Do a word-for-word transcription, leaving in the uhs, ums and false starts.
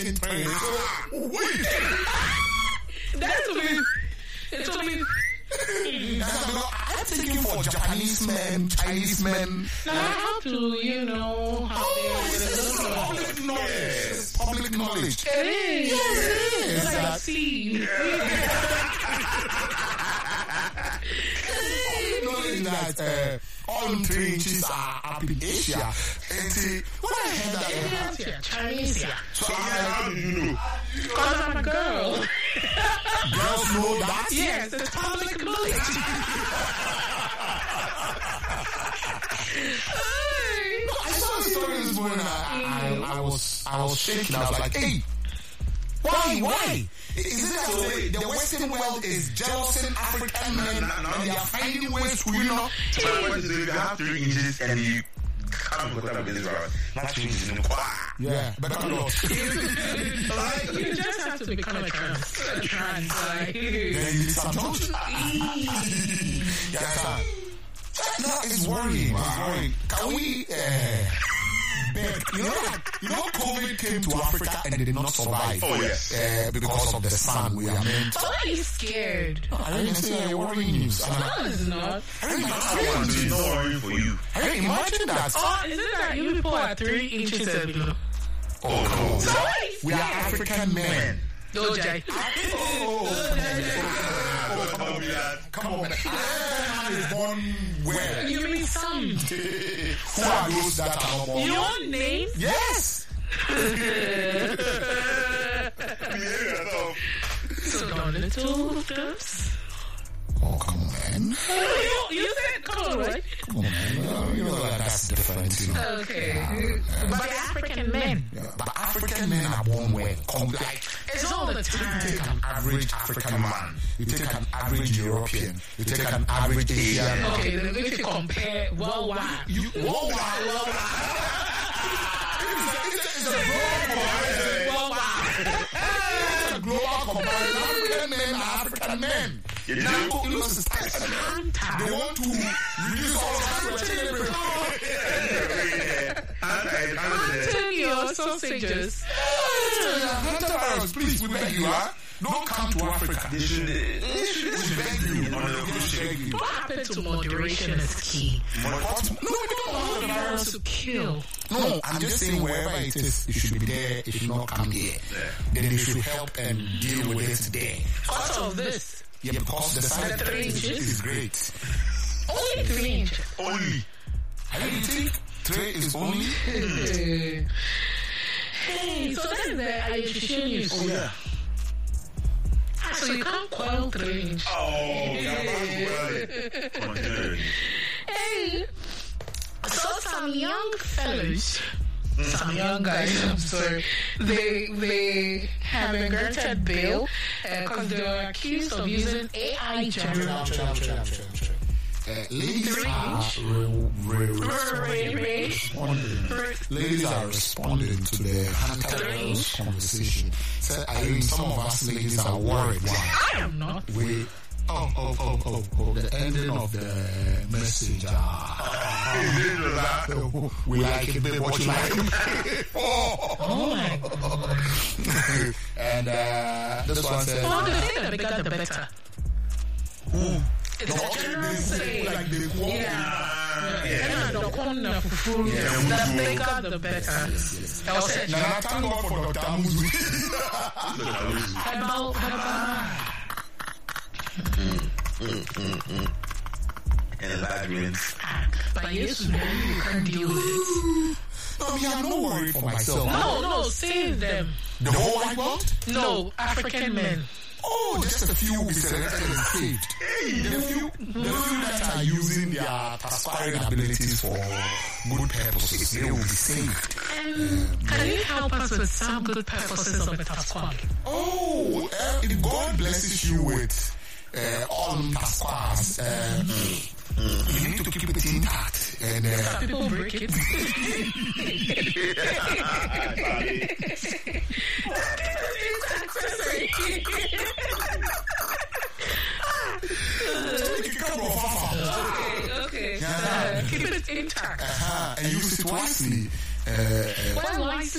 African train. So, wait. That's a bit. It's a bit. I'm thinking for Japanese men, Chinese men. Now, how to, you know, how oh, it's public knowledge. Public knowledge. It is. Yes, it is. Like that, see. Knowledge that uh, all trains are up in Asia. And see, when I heard that, Asia, Chinese, yeah. So how do you know? Because I'm a girl. Girls know that? Yes, it's public knowledge. No, I saw a story this morning. I, I, I was, I was shaking. I was like, "Hey, why, why? Is it that way? The Western world is jealousing African men, and they are finding ways to, you know." But if you have three inches and you can't put up this route, not three inches in the car. Yeah, but I'm not. Like, you just have to become a trans. A trans, like. Then you need some junction. Yes, sir. No, it's worrying. It's worrying. Can we, uh, beg? You know that, you know, COVID came to Africa and they did not survive. Oh, yes. Uh, because of the sun we are meant. Why are you scared? No, I didn't say I worrying news. No, it's not. I didn't I want to know worrying for you. I didn't imagine that. Oh, is it that you people are three inches and below? Oh, no. Sorry. We are African men. No, Jai. Come on, man. Man is born where? You mean some? Who are those that are not born? Your name? Yes. So don't little girls. Oh, come on, man. Oh, you, you said come on, right? Come on, man. Well, you know that that's different, you know. Okay. Yeah, but the African men. Yeah, but African men are born where? Come, like, it's all the time. you take an average African man, you take an average European, you take an average Asian. Okay, then if you compare worldwide. You, worldwide, worldwide. It's a global It's a global comparison. African men are African men. You Now, do? you know, they want to reduce all the Turn your sausages. Hantavirus, please, we beg you, huh? Don't come to Africa. They should, they should, We beg you. We beg you. What happened to moderation is key. No, we don't want the virus. To kill. No, I'm just saying wherever it is, it should be there. It should not come here. Then they should help and deal with it there. Because of this. Yeah, because the side The three effect inches? is great. Only three inches. only. I don't think three is only. Hey, so that's the Ayushishun news. Oh, yeah. So you can't coil three inches. Oh, yeah, well. Hey, so some young fellows, some young guys, I'm sorry, they they have been granted bail because uh, they were accused of using A I generated. Uh, ladies are re- re- re- responding. Ladies are responding to the Hantavirus conversation. So I mean, some of us ladies are worried. Why? I am not. We oh oh oh oh oh the ending of the message. Ah, we like it, babe. What you like? oh, Oh my God. and uh, this one says. Well, the thing the bigger the better. Who? It's a general saying. Like the quote. Yeah. And the corner fufu, the bigger the better. Now, thank God for Doctor Amuzu. Herbal, herbal. Enlargement. But yes, you can't deal with it. No, me, I'm not worried for myself. No, no, save them. The whole wide world? No, African men. Oh, just a few will be selected and saved. The few, the few that are using their aspiring abilities for good purposes, they will be saved. And can you help us with some good purposes of the Tasquan? Oh, uh, if God blesses you with uh, all Tasquas, uh, you need to keep it intact. And uh, People break it. Okay, okay. Yeah. Uh, keep it intact. Uh-huh. And use it wisely. Uh, uh, Well, wisely